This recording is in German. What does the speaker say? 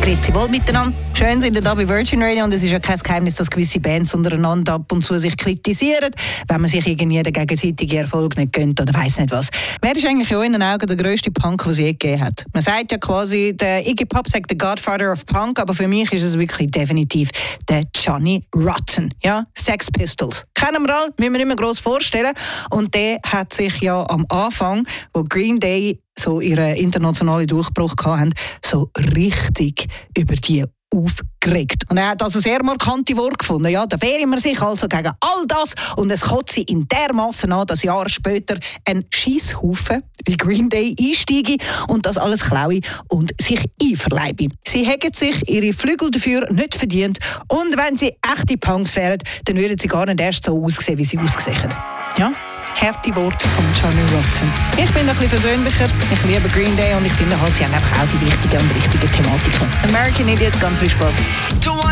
Grüezi wohl miteinander. Schön sind ihr da bei Virgin Radio und es ist ja kein Geheimnis, dass gewisse Bands untereinander ab und zu sich kritisieren, wenn man sich irgendwie den gegenseitigen Erfolg nicht gönnt oder weiss nicht was. Wer ist eigentlich in euren Augen der grösste Punk, den es je gegeben hat? Man sagt ja quasi, der Iggy Pop sagt der Godfather of Punk, aber für mich ist es wirklich definitiv der Johnny Rotten. Ja, Sex Pistols. Kennen wir alle, müssen wir nicht mehr gross vorstellen. Und der hat sich ja am Anfang, wo Green Day so ihren internationalen Durchbruch hatten, so richtig über die aufgeregt. Und er hat also sehr markante Worte gefunden. Ja, da wehren wir sich also gegen all das und es kotzt sie in dermassen an, dass Jahre später ein Scheisshaufen wie Green Day einsteige und das alles klaue und sich einverleibe. Sie hätten sich ihre Flügel dafür nicht verdient und wenn sie echte Punks wären, dann würden sie gar nicht erst so aussehen, wie sie aussehen. Ja? Harte Worte von Johnny Rotten. Ich bin ein bisschen versöhnlicher, ich liebe Green Day und ich finde halt, sie haben einfach auch die wichtigen und richtigen Thematiken. American Idiot, ganz viel Spaß.